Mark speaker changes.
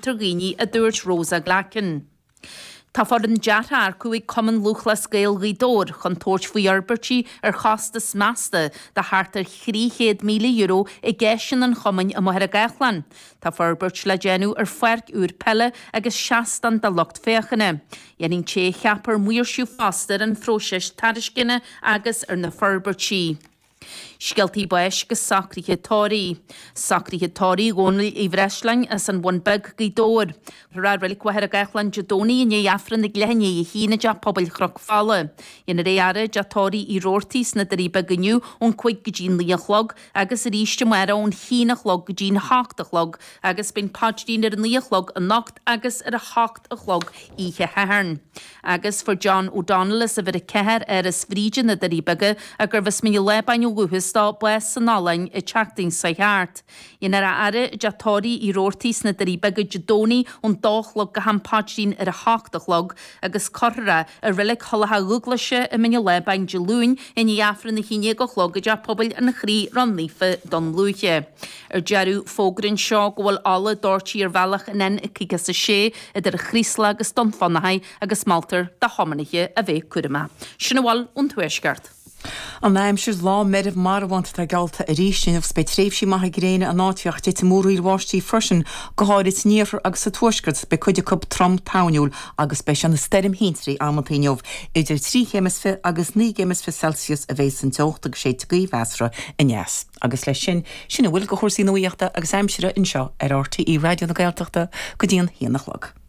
Speaker 1: Targhini a dúirt Rosa Glacken. Tá fod an dearthar cuaig cuman luchla scéal ghidór chun tóirt faoi Albertí chastas masta de hartar 300 milliún euro I gceisian an chumain am Mothra Gachlan. Tá Albert le genú fuerc úr pelle agus 60 de locht féchanna. Dhéanning té cheapar muir siú fastar an fróisis tariscinne agus na Albertí. Sgeltí bais go sacrithe tóí. Sacrithe tóí gcónail I bhreislein as an bhain beg gidóir. Rá bhfuil Mothra Gachlan jadóní in éafran na glehanne I hína de pobl chrog falla. Inar éara de tóí I rórtís na darí begniu ón chuig go dín líochlog agus ríiste mara ón hínachlog go dín háachtalog agus bin padín ar an líochlog a nacht agus ar a háachtalog ihe hearn. Agus for John O'Donnell is a bhir a ceir ar is bhríide na darí bege a gur bheits mí lebain Guhustá bues san nálainn I teachting sa cheart. Inar a are de tóí I rórtís na darí bege jadóní ón dálog go hampádín ar a háachtalog agus corra a rilig cholatha luglaise I mine lebain de lún in éafran na híine go chlog de pobl an chrí ranlífa don lúche. Jeru fógrin seo gohfuil alla dórtí ar bhealach in cigas a sé idir chrísla agus don fannahaid agus maltar de homaniche a bheith cuirma. Sinna bhil ón tuaisgart.
Speaker 2: An aimsir lá medh marhaint a galta a rísin of spe tréifsí maithe gréine an áitiocht te mórí bhátí frisin go háirit níomhar agus sa tuaisgart be chuide cub trom taúil agus be an na sterim híntrií amtainmh idir 3 hemisfe agus 9 hemisfe Celsius a bhééis an teocht agus sé go bhesra inheas. Agus lei sinna bhfuil go chósaí nuíochta agus aimsire inseo ar RTí radio na Gaeltachta go dtíon híananachlog.